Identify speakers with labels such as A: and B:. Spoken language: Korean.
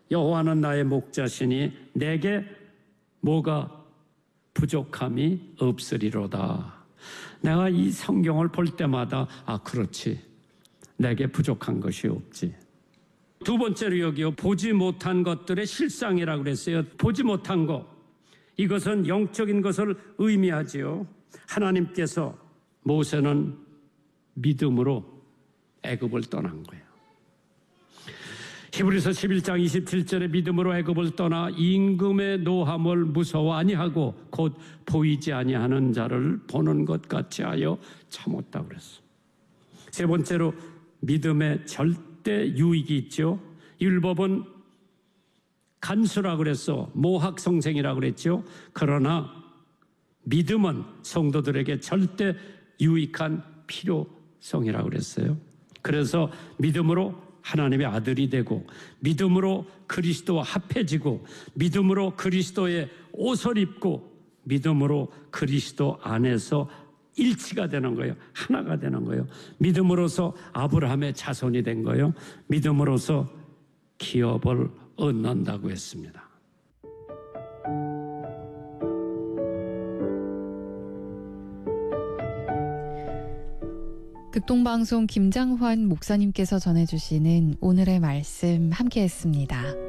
A: 여호와는 나의 목자시니 내게 뭐가 부족함이 없으리로다. 내가 이 성경을 볼 때마다 그렇지. 내게 부족한 것이 없지. 두 번째로 여기요. 보지 못한 것들의 실상이라고 그랬어요. 보지 못한 것. 이것은 영적인 것을 의미하지요. 하나님께서 모세는 믿음으로 애굽을 떠난 거예요. 히브리서 11장 27절에 믿음으로 애굽을 떠나 임금의 노함을 무서워 아니하고 곧 보이지 아니하는 자를 보는 것 같이 하여 참았다고 그랬어. 세 번째로 믿음의 절대 유익이 있죠. 율법은 간수라고 그랬어. 모학성생이라고 그랬죠. 그러나 믿음은 성도들에게 절대 유익한 필요성이라고 그랬어요. 그래서 믿음으로 하나님의 아들이 되고, 믿음으로 그리스도와 합해지고, 믿음으로 그리스도의 옷을 입고, 믿음으로 그리스도 안에서 일치가 되는 거예요. 하나가 되는 거예요. 믿음으로서 아브라함의 자손이 된 거예요. 믿음으로서 기업을 얻는다고 했습니다.
B: 극동방송 김장환 목사님께서 전해주시는 오늘의 말씀 함께했습니다.